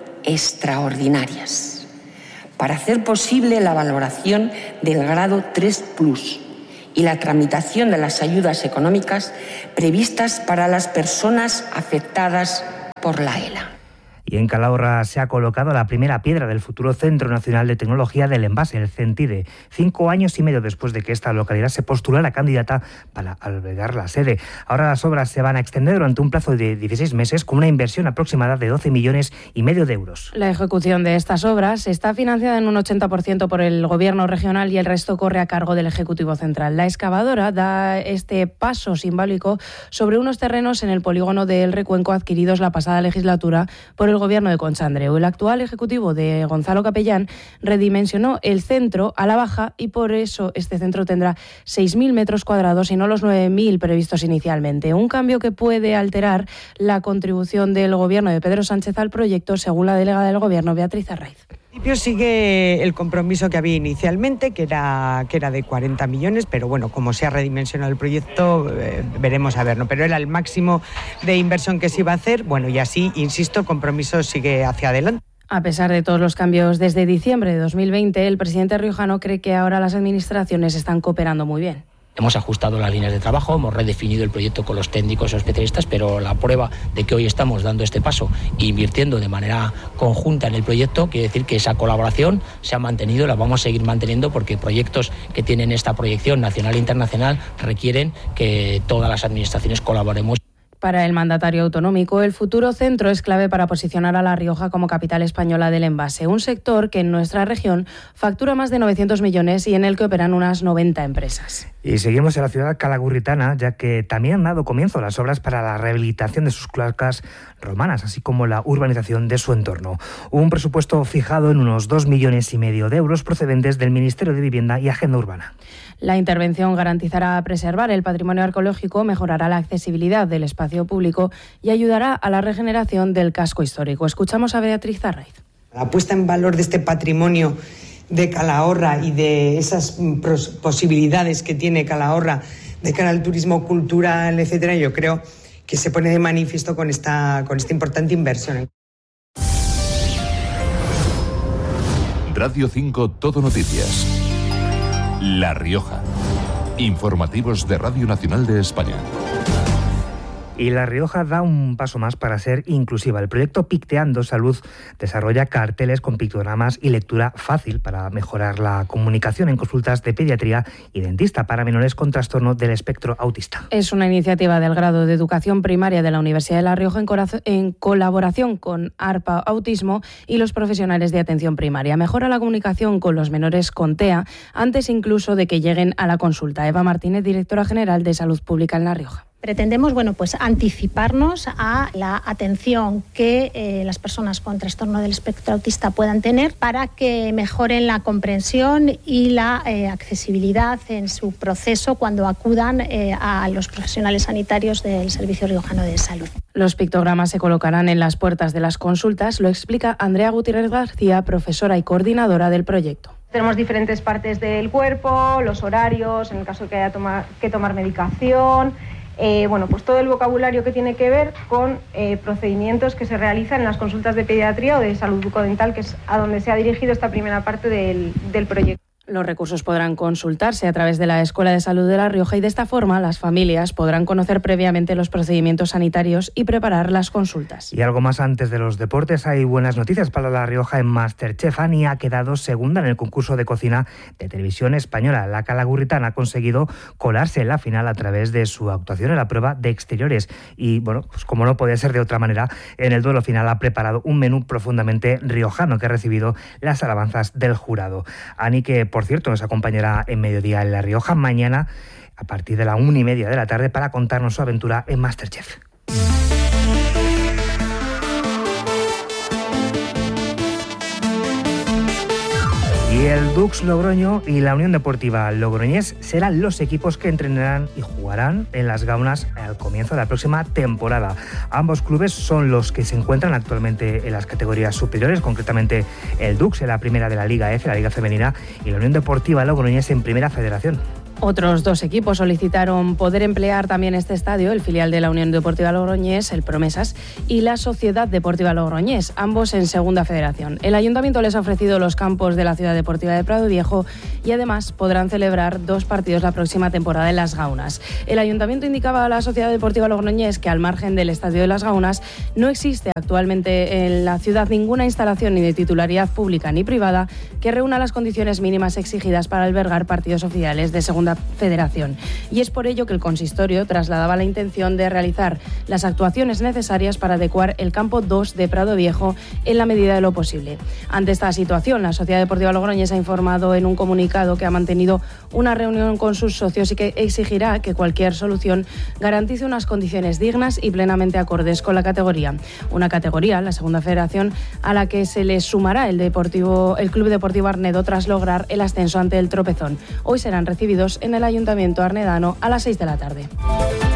extraordinarias para hacer posible la valoración del grado 3+ y la tramitación de las ayudas económicas previstas para las personas afectadas por la ELA.
Y en Calahorra se ha colocado la primera piedra del futuro Centro Nacional de Tecnología del Envase, el CENTIDE, 5 años y medio después de que esta localidad se postulara candidata para albergar la sede. Ahora las obras se van a extender durante un plazo de 16 meses con una inversión aproximada de 12,5 millones de euros.
La ejecución de estas obras está financiada en un 80% por el Gobierno regional y el resto corre a cargo del Ejecutivo Central. La excavadora da este paso simbólico sobre unos terrenos en el polígono de El Recuenco adquiridos la pasada legislatura por el Gobierno de Concha Andreu. El actual ejecutivo de Gonzalo Capellán redimensionó el centro a la baja y por eso este centro tendrá 6.000 metros cuadrados y no los 9.000 previstos inicialmente. Un cambio que puede alterar la contribución del Gobierno de Pedro Sánchez al proyecto, según la delegada del Gobierno, Beatriz Arraiz.
En principio sigue el compromiso que había inicialmente, que era de 40 millones, pero bueno, como se ha redimensionado el proyecto, veremos a ver, ¿no? Pero era el máximo de inversión que se iba a hacer, bueno, y así, insisto, el compromiso sigue hacia adelante.
A pesar de todos los cambios desde diciembre de 2020, el presidente riojano cree que ahora las administraciones están cooperando muy bien.
Hemos ajustado las líneas de trabajo, hemos redefinido el proyecto con los técnicos o especialistas, pero la prueba de que hoy estamos dando este paso e invirtiendo de manera conjunta en el proyecto quiere decir que esa colaboración se ha mantenido y la vamos a seguir manteniendo porque proyectos que tienen esta proyección nacional e internacional requieren que todas las administraciones colaboremos.
Para el mandatario autonómico, el futuro centro es clave para posicionar a La Rioja como capital española del envase, un sector que en nuestra región factura más de 900 millones y en el que operan unas 90 empresas.
Y seguimos en la ciudad calagurritana, ya que también han dado comienzo las obras para la rehabilitación de sus cloacas romanas, así como la urbanización de su entorno. Un presupuesto fijado en unos 2,5 millones de euros procedentes del Ministerio de Vivienda y Agenda Urbana.
La intervención garantizará preservar el patrimonio arqueológico, mejorará la accesibilidad del espacio público y ayudará a la regeneración del casco histórico. Escuchamos a Beatriz Arraiz.
La puesta en valor de este patrimonio de Calahorra y de esas posibilidades que tiene Calahorra de cara al turismo cultural, etcétera, yo creo que se pone de manifiesto con esta importante inversión.
Radio 5 Todo Noticias. La Rioja. Informativos de Radio Nacional de España.
Y La Rioja da un paso más para ser inclusiva. El proyecto Picteando Salud desarrolla carteles con pictogramas y lectura fácil para mejorar la comunicación en consultas de pediatría y dentista para menores con trastorno del espectro autista.
Es una iniciativa del grado de Educación Primaria de la Universidad de La Rioja en colaboración con ARPA Autismo y los profesionales de atención primaria. Mejora la comunicación con los menores con TEA antes incluso de que lleguen a la consulta. Eva Martínez, directora general de Salud Pública en La Rioja.
Pretendemos, anticiparnos a la atención que las personas con trastorno del espectro autista puedan tener para que mejoren la comprensión y la accesibilidad en su proceso cuando acudan a los profesionales sanitarios del Servicio Riojano de Salud.
Los pictogramas se colocarán en las puertas de las consultas, lo explica Andrea Gutiérrez García, profesora y coordinadora del proyecto.
Tenemos diferentes partes del cuerpo, los horarios, en el caso de que haya que tomar medicación,
pues todo el vocabulario que tiene que ver con procedimientos que se realizan en las consultas de pediatría o de salud bucodental, que es a donde se ha dirigido esta primera parte del proyecto.
Los recursos podrán consultarse a través de la Escuela de Salud de La Rioja y de esta forma las familias podrán conocer previamente los procedimientos sanitarios y preparar las consultas.
Y algo más antes de los deportes, hay buenas noticias para La Rioja en Masterchef. Ani ha quedado segunda en el concurso de cocina de televisión española. La calagurritana ha conseguido colarse en la final a través de su actuación en la prueba de exteriores. Y bueno, pues como no podía ser de otra manera, en el duelo final ha preparado un menú profundamente riojano que ha recibido las alabanzas del jurado. Ani, que por cierto nos acompañará en Mediodía en La Rioja mañana a partir de la 1:30 de la tarde para contarnos su aventura en Masterchef. Y el Dux Logroño y la Unión Deportiva Logroñés serán los equipos que entrenarán y jugarán en las Gaunas al comienzo de la próxima temporada. Ambos clubes son los que se encuentran actualmente en las categorías superiores, concretamente el Dux en la primera de la Liga F, la Liga Femenina, y la Unión Deportiva Logroñés en Primera Federación.
Otros dos equipos solicitaron poder emplear también este estadio, el filial de la Unión Deportiva Logroñés, el Promesas, y la Sociedad Deportiva Logroñés, ambos en Segunda Federación. El Ayuntamiento les ha ofrecido los campos de la Ciudad Deportiva de Prado Viejo y además podrán celebrar 2 partidos la próxima temporada en Las Gaunas. El Ayuntamiento indicaba a la Sociedad Deportiva Logroñés que al margen del estadio de Las Gaunas no existe actualmente en la ciudad ninguna instalación ni de titularidad pública ni privada que reúna las condiciones mínimas exigidas para albergar partidos oficiales de Segunda Federación. Y es por ello que el consistorio trasladaba la intención de realizar las actuaciones necesarias para adecuar el campo 2 de Prado Viejo en la medida de lo posible. Ante esta situación, la Sociedad Deportiva Logroñés ha informado en un comunicado que ha mantenido una reunión con sus socios y que exigirá que cualquier solución garantice unas condiciones dignas y plenamente acordes con la categoría. Una categoría, la Segunda Federación, a la que se le sumará el Club Deportivo Arnedo tras lograr el ascenso ante el Tropezón. Hoy serán recibidos en el Ayuntamiento arnedano a las 6 de la tarde.